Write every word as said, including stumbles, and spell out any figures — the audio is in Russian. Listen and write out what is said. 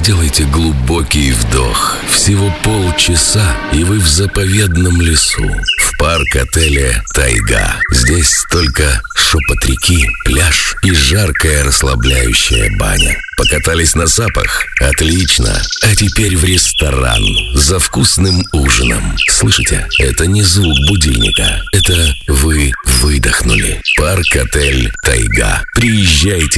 Сделайте глубокий вдох. Всего полчаса, и вы в заповедном лесу. В парк-отеле «Тайга». Здесь только шепот реки, пляж и жаркая расслабляющая баня. Покатались на сапах? Отлично. А теперь в ресторан за вкусным ужином. Слышите? Это не звук будильника. Это вы выдохнули. Парк-отель «Тайга». Приезжайте